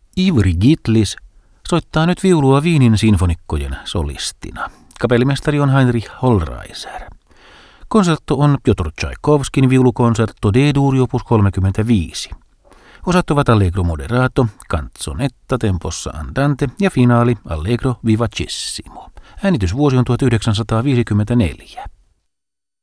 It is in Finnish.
Ivry Gitlis soittaa nyt viulua Wienin sinfonikkojen solistina. Kapellimestari on Heinrich Hollreiser. Konsertto on Pjotr Tchaikovskin viulukonsertto D-dur opus 35. Osat ovat Allegro moderato, canzonetta tempossa andante ja finaali Allegro vivacissimo. Äänitysvuosi on 1954.